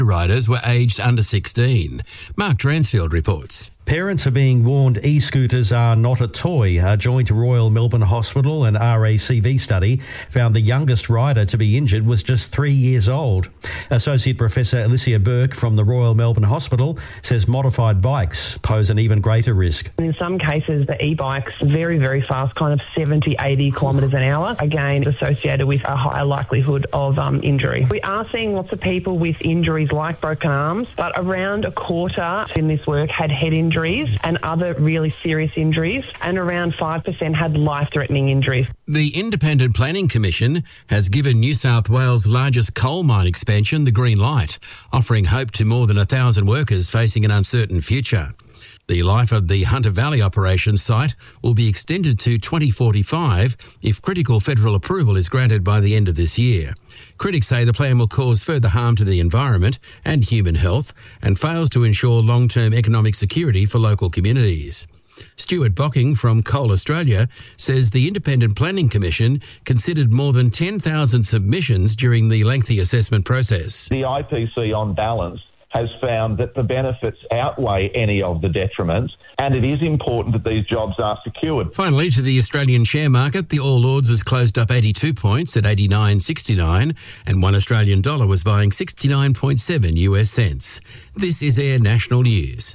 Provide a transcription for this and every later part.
riders were aged under 16. Mark Dransfield reports. Parents are being warned e-scooters are not a toy. A joint Royal Melbourne Hospital and RACV study found the youngest rider to be injured was just 3 years old. Associate Professor Alicia Burke from the Royal Melbourne Hospital says modified bikes pose an even greater risk. In some cases, the e-bikes very, very fast, kind of 70, 80 kilometres an hour, again associated with a higher likelihood of injury. We are seeing lots of people with injuries like broken arms, but around a quarter in this work had head injuries and other really serious injuries, and around 5% had life-threatening injuries. The Independent Planning Commission has given New South Wales' largest coal mine expansion the green light, offering hope to more than 1,000 workers facing an uncertain future. The life of the Hunter Valley operations site will be extended to 2045 if critical federal approval is granted by the end of this year. Critics say the plan will cause further harm to the environment and human health and fails to ensure long-term economic security for local communities. Stuart Bocking from Coal Australia says the Independent Planning Commission considered more than 10,000 submissions during the lengthy assessment process. The IPC, on balance, has found that the benefits outweigh any of the detriments, and it is important that these jobs are secured. Finally, to the Australian share market, the All Ords has closed up 82 points at 89.69, and one Australian dollar was buying 69.7 US cents. This is Air National News.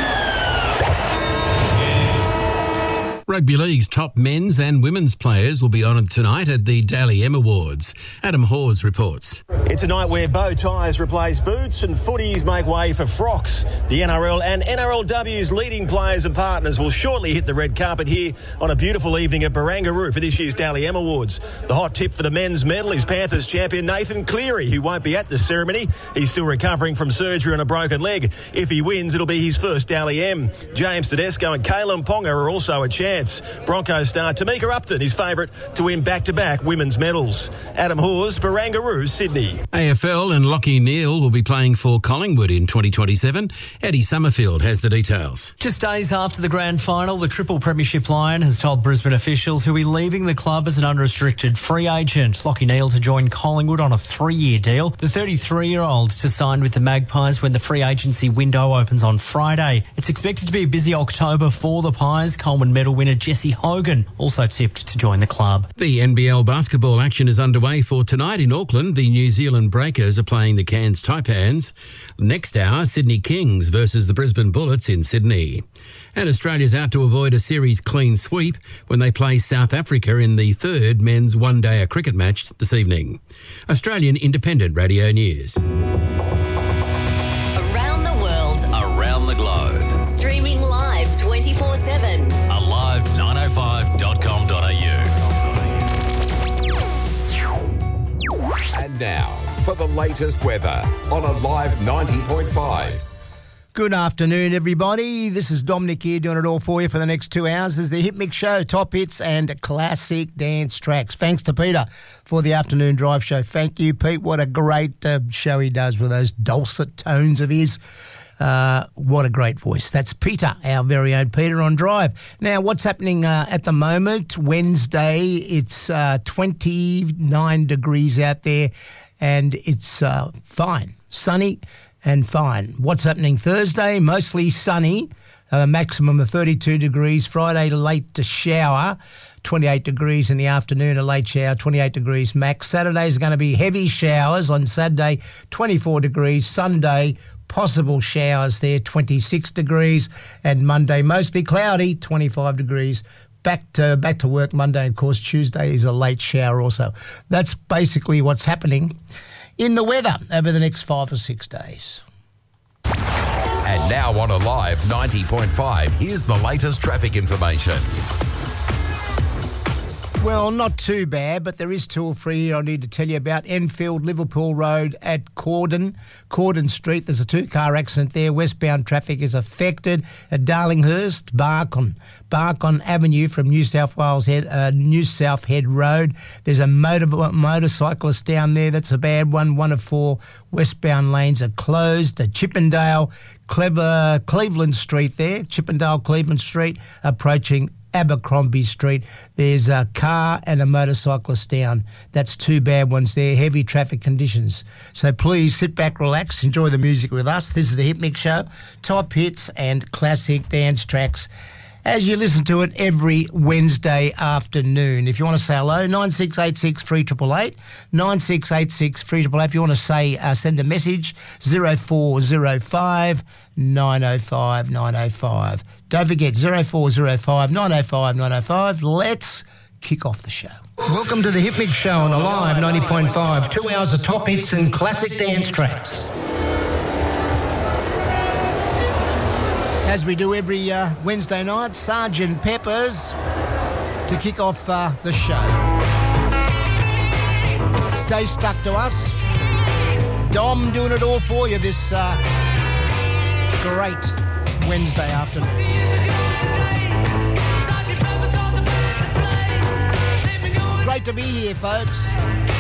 Rugby League's top men's and women's players will be honoured tonight at the Dally M Awards. Adam Hawes reports. It's a night where bow ties replace boots and footies make way for frocks. The NRL and NRLW's leading players and partners will shortly hit the red carpet here on a beautiful evening at Barangaroo for this year's Dally M Awards. The hot tip for the men's medal is Panthers champion Nathan Cleary, who won't be at the ceremony. He's still recovering from surgery on a broken leg. If he wins, it'll be his first Dally M. James Tedesco and Kalen Ponga are also a chance. Broncos star Tamika Upton is favourite to win back-to-back women's medals. Adam Hawes, Barangaroo, Sydney. AFL and Lachie Neale will be playing for Collingwood in 2027. Eddie Summerfield has the details. Just days after the grand final, the Triple Premiership Lion has told Brisbane officials he'll be leaving the club as an unrestricted free agent. Lachie Neale to join Collingwood on a 3-year deal. The 33-year-old to sign with the Magpies when the free agency window opens on Friday. It's expected to be a busy October for the Pies. Coleman medal winner Jesse Hogan also tipped to join the club. The NBL basketball action is underway for tonight in Auckland. The New Zealand Breakers are playing the Cairns Taipans. Next hour, Sydney Kings versus the Brisbane Bullets in Sydney. And Australia's out to avoid a series clean sweep when they play South Africa in the third men's one-day cricket match this evening. Australian Independent Radio News. Around the world. Around the globe. Streaming live 24/7. Alive905.com.au. And now, for the latest weather on Alive 90.5. Good afternoon, everybody. This is Dominic here doing it all for you for the next 2 hours. This is the Hit Mix Show, top hits and classic dance tracks. Thanks to Peter for the afternoon drive show. Thank you, Pete. What a great show he does with those dulcet tones of his. What a great voice. That's Peter, our very own Peter on Drive. Now, what's happening at the moment? Wednesday, it's 29 degrees out there and it's fine, sunny and fine. What's happening Thursday? Mostly sunny, maximum of 32 degrees. Friday, late to shower, 28 degrees in the afternoon, a late shower, 28 degrees max. Saturday is going to be heavy showers on Saturday, 24 degrees. Sunday, possible showers there, 26 degrees. And Monday, mostly cloudy, 25 degrees. Back to work Monday. Of course, Tuesday is a late shower also. That's basically what's happening in the weather over the next 5 or 6 days. And now on Alive 90.5, here's the latest traffic information. Well, not too bad, but there is 2 or 3 here I need to tell you about. Enfield, Liverpool Road at Cordon Street. There's a 2-car accident there. Westbound traffic is affected. At Darlinghurst, Barcon Avenue from New South Head Road. There's a motorcyclist down there. That's a bad one. 1 of 4 westbound lanes are closed. At Chippendale, Cleveland Street there. Chippendale, Cleveland Street, approaching Abercrombie Street. There's a car and a motorcyclist down. That's two bad ones there, heavy traffic conditions. So please sit back, relax, enjoy the music with us. This is the Hit Mix Show, top hits and classic dance tracks, as you listen to it every Wednesday afternoon. If you want to say hello, 9686 3888, 9686 3888. If you want to say, send a message, 0405 905 905. Don't forget, 0405 905 905. Let's kick off the show. Welcome to the Hit Mix Show on Alive 90.5. 2 hours of top hits and classic dance tracks. As we do every Wednesday night, Sgt. Pepper's to kick off the show. Stay stuck to us. Dom doing it all for you this great Wednesday afternoon. Great to be here, folks.